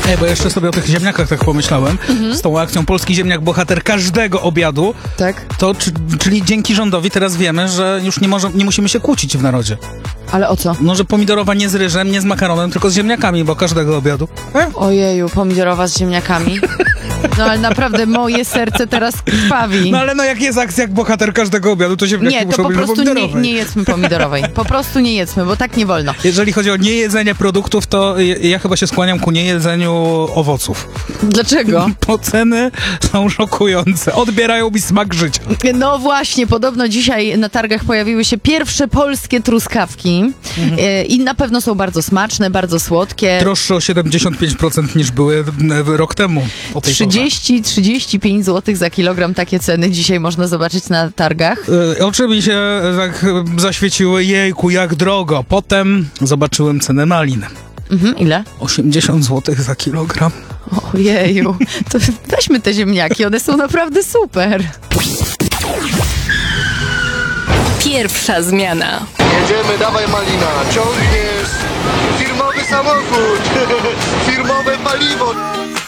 Ej, bo jeszcze sobie o tych ziemniakach tak pomyślałem. Z tą akcją Polski Ziemniak Bohater każdego obiadu. Tak? To, czyli dzięki rządowi teraz wiemy, że już nie musimy się kłócić w narodzie. Ale o co? No, że pomidorowa nie z ryżem, nie z makaronem, tylko z ziemniakami, bo każdego obiadu. Ojeju, pomidorowa z ziemniakami. No ale naprawdę moje serce teraz krwawi. No ale no jak jest akcja jak bohater każdego obiadu, to ziemniaki Nie, to muszą po być prostu pomidorowej. nie jedzmy pomidorowej. Po prostu nie jedzmy, bo tak nie wolno. Jeżeli chodzi o niejedzenie produktów, to ja chyba się skłaniam ku niejedzeniu owoców. Dlaczego? Bo ceny są szokujące. Odbierają mi smak życia. No właśnie, podobno dzisiaj na targach pojawiły się pierwsze polskie truskawki i na pewno są bardzo smaczne, bardzo słodkie. Droższe o 75% niż były rok temu. O tej porze. 30-35 zł za kilogram, takie ceny dzisiaj można zobaczyć na targach. Oczy mi się tak zaświeciły, jejku, jak drogo. Potem zobaczyłem cenę malin. Ile? 80 zł za kilogram. Ojeju, to weźmy te ziemniaki, one są naprawdę super. Pierwsza zmiana. Jedziemy, dawaj Malina, ciągniesz. Firmowy samochód, firmowe paliwo.